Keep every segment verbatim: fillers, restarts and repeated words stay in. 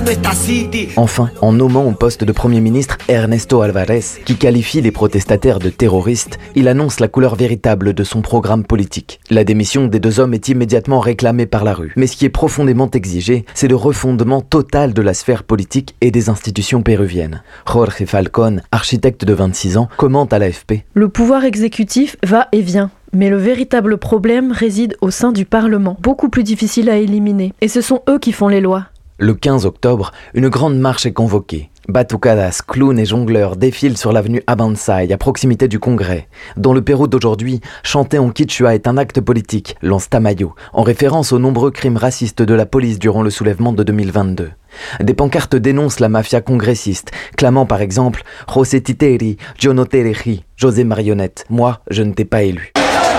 Enfin, en nommant au poste de Premier ministre Ernesto Alvarez, qui qualifie les protestataires de terroristes, il annonce la couleur véritable de son programme politique. La démission des deux hommes est immédiatement réclamée par la rue. Mais ce qui est profondément exigé, c'est le refondement total de la sphère politique et des institutions péruviennes. Jorge Falcón, architecte de vingt-six ans, commente à l'A F P. Le pouvoir exécutif va et vient. Mais le véritable problème réside au sein du Parlement, beaucoup plus difficile à éliminer. Et ce sont eux qui font les lois. Le quinze octobre, une grande marche est convoquée. Batucadas, clowns et jongleurs défilent sur l'avenue Abansay, à proximité du Congrès. Dans le Pérou d'aujourd'hui, chanter en quichua est un acte politique, lance Tamayo, en référence aux nombreux crimes racistes de la police durant le soulèvement de deux mille vingt-deux. Des pancartes dénoncent la mafia congressiste, clamant par exemple « José Titeri, yo no te elegí, José Marionnette, moi, je ne t'ai pas élu ».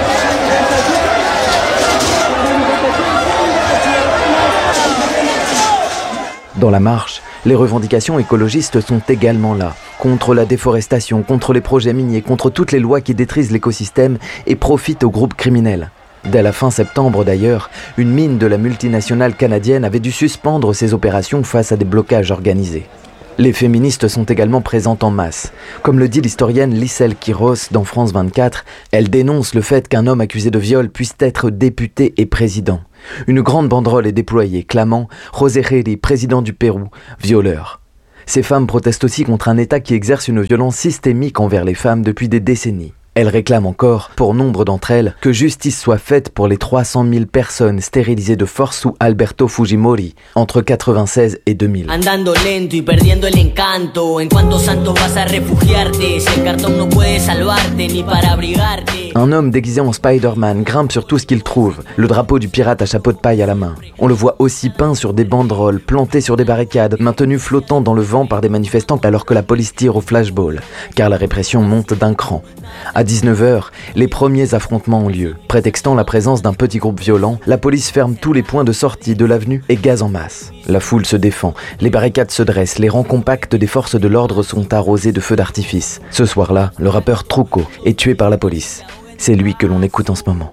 Dans la marche, les revendications écologistes sont également là, contre la déforestation, contre les projets miniers, contre toutes les lois qui détruisent l'écosystème et profitent aux groupes criminels. Dès la fin septembre d'ailleurs, une mine de la multinationale canadienne avait dû suspendre ses opérations face à des blocages organisés. Les féministes sont également présentes en masse. Comme le dit l'historienne Lissel Quiros dans France vingt-quatre, elle dénonce le fait qu'un homme accusé de viol puisse être député et président. Une grande banderole est déployée, clamant « José Geri, président du Pérou, violeur ». Ces femmes protestent aussi contre un État qui exerce une violence systémique envers les femmes depuis des décennies. Elles réclament encore, pour nombre d'entre elles, que justice soit faite pour les trois cent mille personnes stérilisées de force sous Alberto Fujimori entre quatre-vingt-seize et deux mille. Andando lento y perdiendo el encanto, en cuántos santos vas a refugiarte, si el cartón no puede salvarte ni para abrigarte. Un homme déguisé en Spider-Man grimpe sur tout ce qu'il trouve, le drapeau du pirate à chapeau de paille à la main. On le voit aussi peint sur des banderoles, planté sur des barricades, maintenu flottant dans le vent par des manifestants alors que la police tire au flashball, car la répression monte d'un cran. À dix-neuf heures, les premiers affrontements ont lieu. Prétextant la présence d'un petit groupe violent, la police ferme tous les points de sortie de l'avenue et gaze en masse. La foule se défend, les barricades se dressent, les rangs compacts des forces de l'ordre sont arrosés de feux d'artifice. Ce soir-là, le rappeur Truco est tué par la police. C'est lui que l'on écoute en ce moment.